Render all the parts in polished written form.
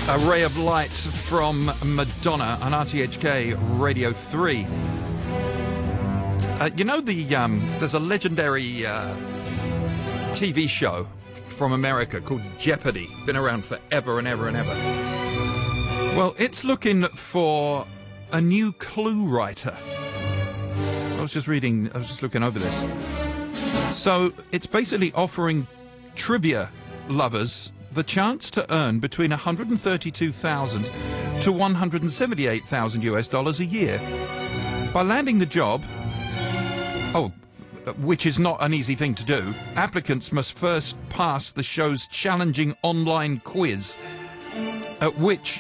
A Ray of Light from Madonna on RTHK Radio 3. There's a legendary TV show from America called Jeopardy. Been around forever and ever and ever. Well, it's looking for a new clue writer. I was just looking over this. So it's basically offering trivia lovers the chance to earn between $132,000 to $178,000 a year. By landing the job, which is not an easy thing to do, applicants must first pass the show's challenging online quiz, at which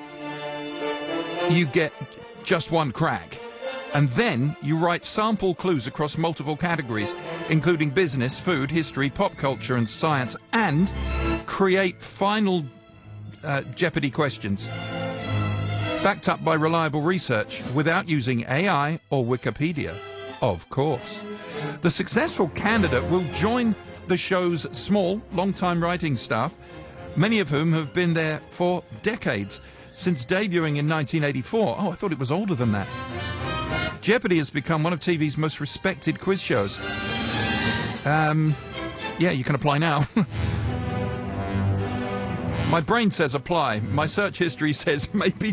you get just one crack. And then you write sample clues across multiple categories, including business, food, history, pop culture and science, and create final Jeopardy questions, backed up by reliable research without using AI or Wikipedia, of course. The successful candidate will join the show's small, long-time writing staff, many of whom have been there for decades, since debuting in 1984. Oh, I thought it was older than that. Jeopardy has become one of TV's most respected quiz shows. Yeah, you can apply now. My brain says apply. My search history says maybe